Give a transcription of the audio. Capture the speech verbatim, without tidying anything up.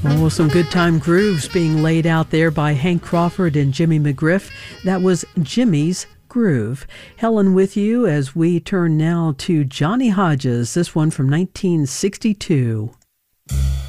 Oh, some good time grooves being laid out there by Hank Crawford and Jimmy McGriff. That was Jimmy's Groove. Helen with you as we turn now to Johnny Hodges, this one from nineteen sixty-two.